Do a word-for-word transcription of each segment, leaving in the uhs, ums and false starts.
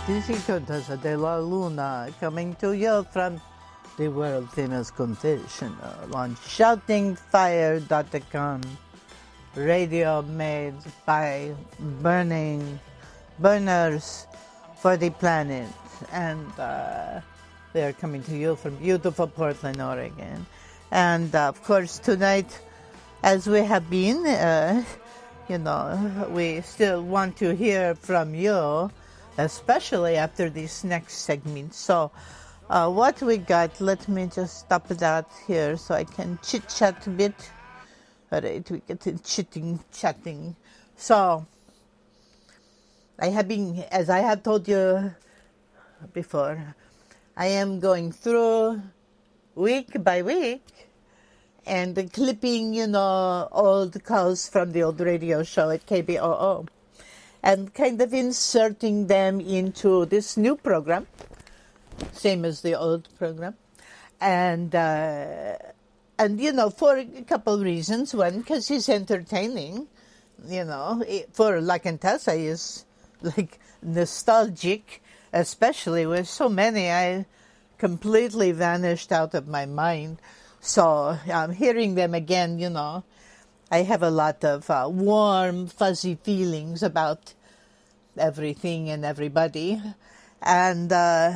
This is Contessa de la Luna coming to you from the world-famous confessional on shouting fire dot com, radio made by burning burners for the planet. And uh, they're coming to you from beautiful Portland, Oregon. And uh, of course, tonight, as we have been, uh, you know, we still want to hear from you, especially after this next segment. So, uh, what we got, let me just stop that here so I can chit-chat a bit. All right, we get to chitting, chatting. So, I have been, as I have told you before, I am going through week by week and clipping, you know, old calls from the old radio show at K B O O and kind of inserting them into this new program, same as the old program. And, uh, and you know, for a couple of reasons. One, because he's entertaining, you know, for La Contessa is like nostalgic, especially with so many. I completely vanished out of my mind. So um, hearing them again, you know, I have a lot of uh, warm, fuzzy feelings about everything and everybody. And uh,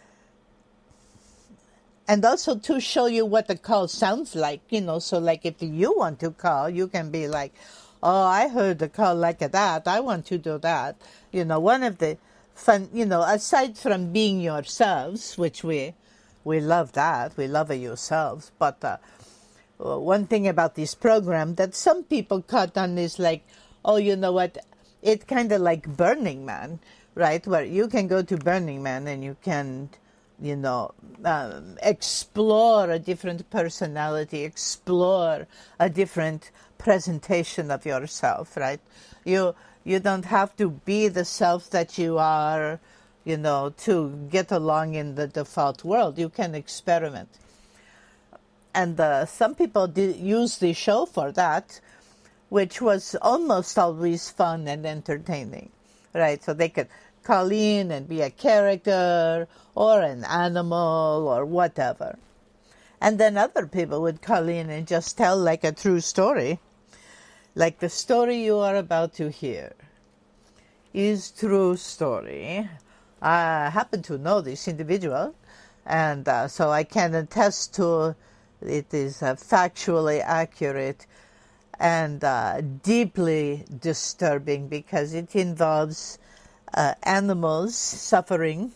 and also to show you what the call sounds like, you know, so like if you want to call, you can be like, oh, I heard the call like that, I want to do that. You know, one of the fun, you know, aside from being yourselves, which we we love that, we love it yourselves, but uh, one thing about this program that some people caught on is like, oh, you know what, it's kind of like Burning Man, right, where you can go to Burning Man and you can, you know, um, explore a different personality, explore a different presentation of yourself, right? You you don't have to be the self that you are, you know, to get along in the default world. You can experiment. And uh, some people did use the show for that, which was almost always fun and entertaining, right? So they could call in and be a character or an animal or whatever. And then other people would call in and just tell like a true story, like the story you are about to hear is true story. I happen to know this individual, and uh, so I can attest to it is uh, factually accurate and uh, deeply disturbing because it involves uh, animals suffering,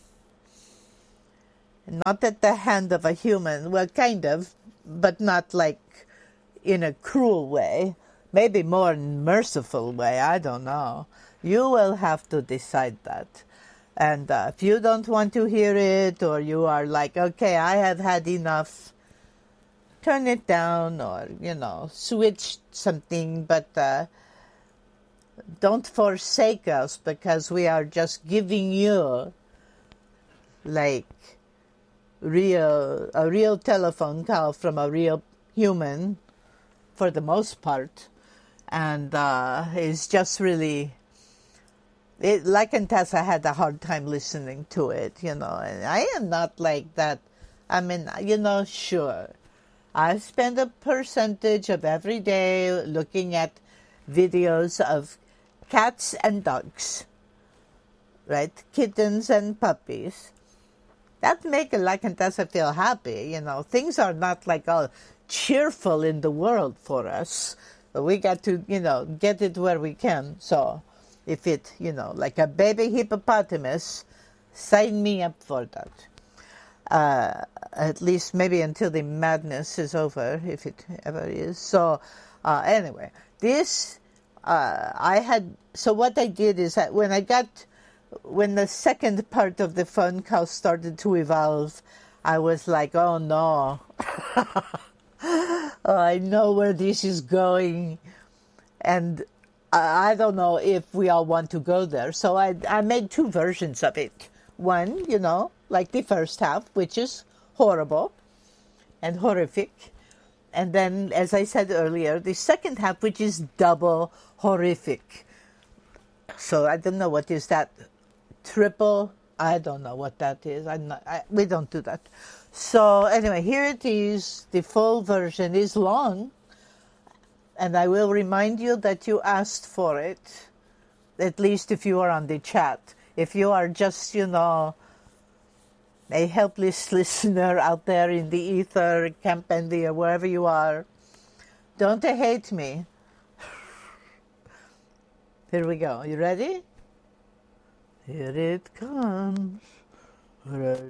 not at the hand of a human, well, kind of, but not like in a cruel way, maybe more merciful way, I don't know. You will have to decide that. And uh, if you don't want to hear it, or you are like, okay, I have had enough, turn it down, or, you know, switch something, but uh, don't forsake us, because we are just giving you, like, real a real telephone call from a real human, for the most part, and uh, it's just really... It, like Contessa had a hard time listening to it, you know, and I am not like that. I mean, you know, sure, I spend a percentage of every day looking at videos of cats and dogs, right? Kittens and puppies. That make like Contessa feel happy, you know. Things are not like all cheerful in the world for us. But we got to, you know, get it where we can, so... If it, you know, like a baby hippopotamus, sign me up for that. Uh, at least maybe until the madness is over, if it ever is. So, uh, anyway, this, uh, I had, so what I did is that when I got, when the second part of the phone call started to evolve, I was like, oh no, oh, I know where this is going. And I don't know if we all want to go there. So I I made two versions of it. One, you know, like the first half, which is horrible and horrific. And then, as I said earlier, the second half, which is double horrific. So I don't know, what is that? Triple I don't know what that is. I'm not, I, we don't do that. So anyway, here it is. The full version is long. And I will remind you that you asked for it, at least if you are on the chat. If you are just, you know, a helpless listener out there in the ether, Camp Bendy, or wherever you are, don't hate me. Here we go. You ready? Here it comes. All right.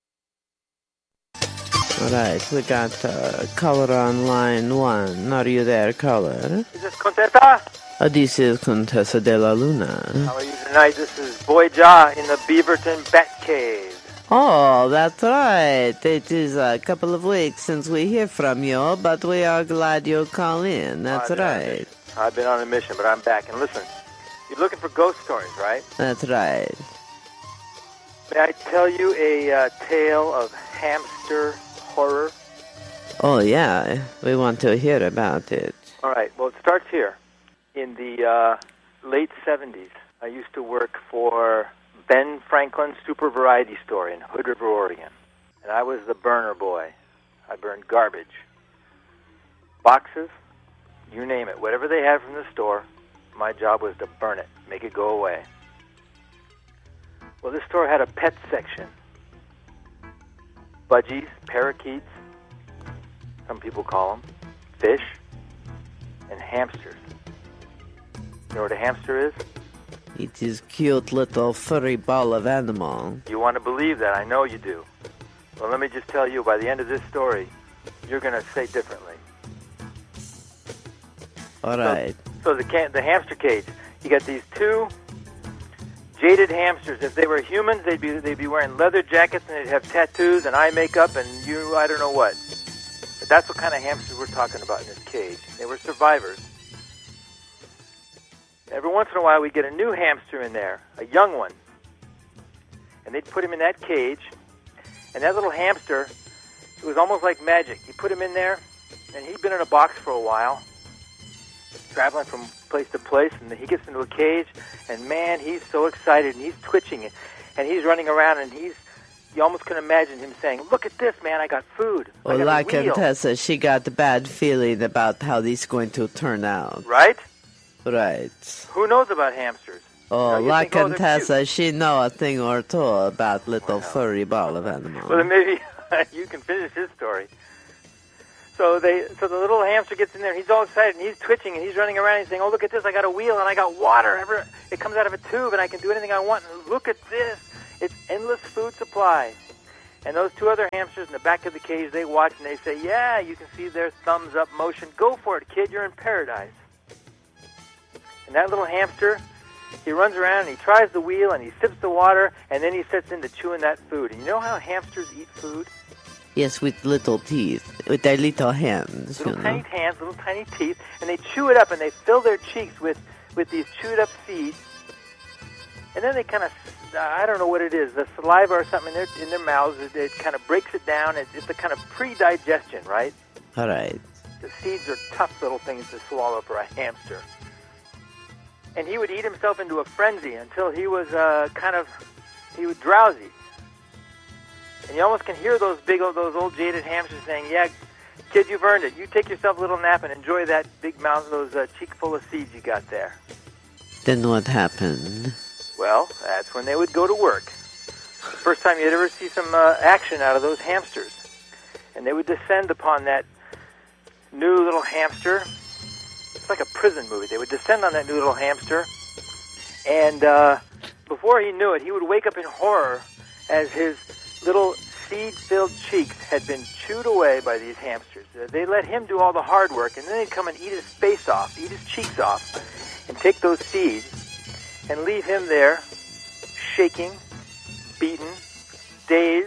All right, we got uh, caller on line one. Are you there, caller? Is this Contessa? Uh, this is Contessa de la Luna. How are you tonight? This is Boy Ja in the Beaverton Bat Cave. Oh, that's right. It is a couple of weeks since we hear from you, but we are glad you call in. That's I've been on a right. mission. I've been on a mission, but I'm back. And listen, you're looking for ghost stories, right? That's right. May I tell you a uh, tale of hamster horror? Oh, yeah. We want to hear about it. All right. Well, it starts here. In the uh, late seventies, I used to work for Ben Franklin's Super Variety Store in Hood River, Oregon. And I was the burner boy. I burned garbage. Boxes, you name it. Whatever they had from the store, my job was to burn it, make it go away. Well, this store had a pet section. Budgies, parakeets, some people call them, fish, and hamsters. You know what a hamster is? It is cute little furry ball of animal. You want to believe that. I know you do. Well, let me just tell you, by the end of this story, you're going to say differently. All right. So, so the, can- the hamster cage, you got these two jaded hamsters. If they were humans, they'd be they'd be wearing leather jackets and they'd have tattoos and eye makeup and you I don't know what. But that's what kind of hamsters we're talking about in this cage. They were survivors. Every once in a while, we'd get a new hamster in there, a young one, and they'd put him in that cage. And that little hamster, it was almost like magic. You put him in there, and he'd been in a box for a while, traveling from place to place, and he gets into a cage, and man, he's so excited, and he's twitching, and he's running around, and he's, you almost can imagine him saying, "Look at this, man, I got food. I Well, got like a wheel." Contessa, she got a bad feeling about how this is going to turn out. Right? Right. Who knows about hamsters? Oh, You know, you like think, oh, they're Contessa, she know a thing or two about little furry ball of animal. Well, then maybe you can finish his story. So they, so the little hamster gets in there. He's all excited and he's twitching and he's running around. And he's saying, "Oh, look at this! I got a wheel and I got water. Ever it comes out of a tube and I can do anything I want. And look at this! It's endless food supply." And those two other hamsters in the back of the cage, they watch and they say, "Yeah, you can see their thumbs up motion. Go for it, kid. You're in paradise." And that little hamster, he runs around and he tries the wheel and he sips the water and then he sets into chewing that food. And you know how hamsters eat food? Yes, with little teeth, with their little hands, Little you know. tiny hands, little tiny teeth, and they chew it up and they fill their cheeks with, with these chewed up seeds. And then they kind of, uh, I don't know what it is, the saliva or something in their, in their mouths, it, it kind of breaks it down. It, it's a kind of pre-digestion, right? All right. The seeds are tough little things to swallow for a hamster. And he would eat himself into a frenzy until he was uh, kind of, he was drowsy. And you almost can hear those big, old, those old jaded hamsters saying, "Yeah, kid, you've earned it. You take yourself a little nap and enjoy that big mouth, those uh, cheek full of seeds you got there." Then what happened? Well, that's when they would go to work. The first time you'd ever see some uh, action out of those hamsters. And they would descend upon that new little hamster. It's like a prison movie. They would descend on that new little hamster, and uh, before he knew it, he would wake up in horror as his little seed-filled cheeks had been chewed away by these hamsters. Uh, they let him do all the hard work, and then they'd come and eat his face off, eat his cheeks off, and take those seeds and leave him there, shaking, beaten, dazed,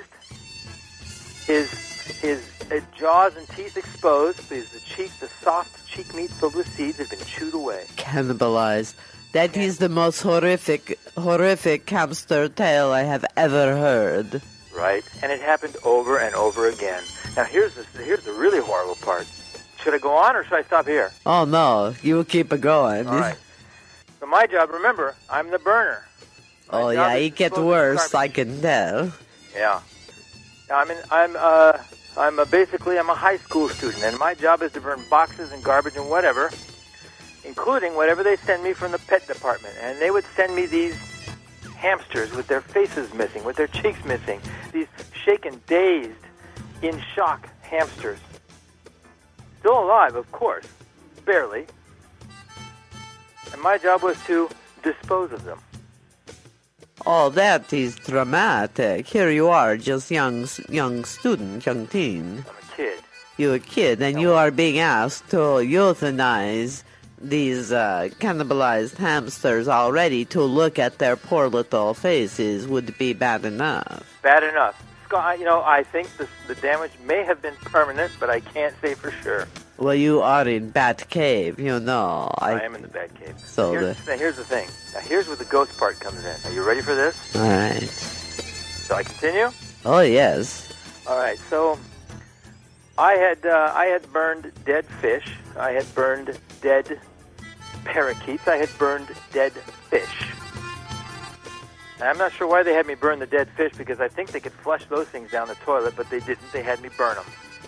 his his uh, jaws and teeth exposed, because the cheek, the soft cheek meat filled with seeds had been chewed away. Cannibalized. That is the most horrific, horrific hamster tale I have ever heard. Right, and it happened over and over again. Now here's the here's the really horrible part. Should I go on or should I stop here? Oh no, you keep it going. All right. So my job, remember, I'm the burner. My Oh, job yeah, is it gets disposing of worse, I garbage. can tell. Yeah. Now, I'm in, I'm uh I'm a, basically I'm a high school student, and my job is to burn boxes and garbage and whatever, including whatever they send me from the pet department. And they would send me these hamsters with their faces missing, with their cheeks missing, these shaken, dazed, in shock hamsters. Still alive, of course, barely. And my job was to dispose of them. Oh, that is dramatic. Here you are, just young, young student, young teen. I'm a kid. You're a kid, and you are being asked to euthanize these uh, cannibalized hamsters already. To look at their poor little faces would be bad enough. Bad enough. Scott, you know, I think the, the damage may have been permanent, but I can't say for sure. Well, you are in Bat Cave, you know. I, I am in the Bat Cave. So here's, the... now, here's the thing. Now, here's where the ghost part comes in. Are you ready for this? All right. So I continue? Oh, yes. All right. So I had uh, I had burned dead fish. I had burned dead parakeets. I had burned dead fish. And I'm not sure why they had me burn the dead fish, because I think they could flush those things down the toilet, but they didn't. They had me burn them.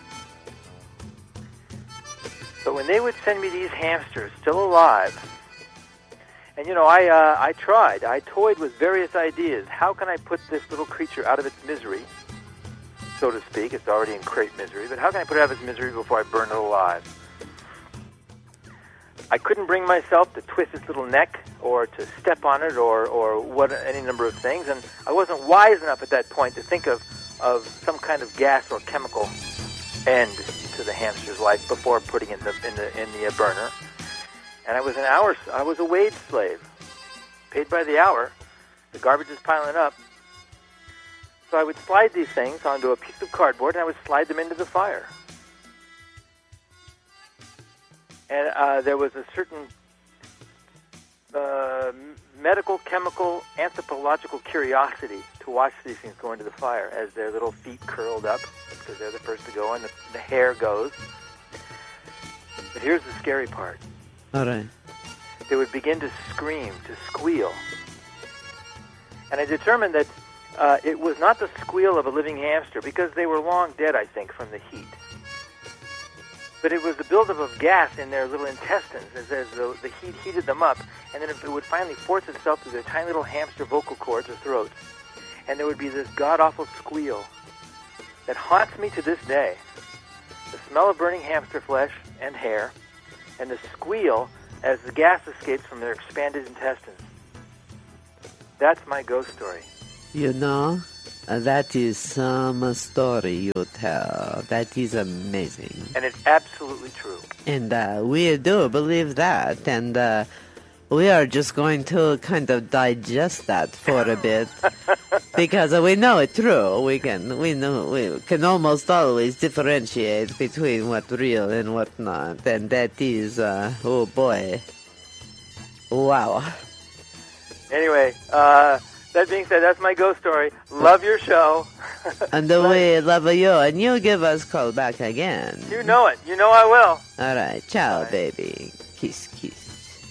But when they would send me these hamsters, still alive, and you know, I uh, I tried. I toyed with various ideas. How can I put this little creature out of its misery, so to speak? It's already in great misery, but how can I put it out of its misery before I burn it alive? I couldn't bring myself to twist its little neck or to step on it or, or what any number of things, and I wasn't wise enough at that point to think of, of some kind of gas or chemical end to the hamster's life before putting it in the in the in the uh, burner. And I was an hour. I was a wage slave, paid by the hour. The garbage is piling up, so I would slide these things onto a piece of cardboard, and I would slide them into the fire. And uh, there was a certain uh, medical, chemical, anthropological curiosity to watch these things go into the fire as their little feet curled up, because they're the first to go, and the, the hair goes. But here's the scary part. All right. They would begin to scream, to squeal. And I determined that uh, it was not the squeal of a living hamster, because they were long dead, I think, from the heat. But it was the buildup of gas in their little intestines as, as the, the heat heated them up, and then it would finally force itself through their tiny little hamster vocal cords or throats. And there would be this god-awful squeal that haunts me to this day. The smell of burning hamster flesh and hair, and the squeal as the gas escapes from their expanded intestines. That's my ghost story. You know, uh, that is some story you tell. That is amazing. And it's absolutely true. And uh, we do believe that. And uh, we are just going to kind of digest that for a bit. Because uh, we know it's true. We can we know we can almost always differentiate between what's real and what not. And that is, uh, oh boy. Wow. Anyway, uh... that being said, that's my ghost story. Love your show. And the we love you, and you give us call back again. You know it. You know I will. All right. Ciao, Bye. baby. Kiss, kiss.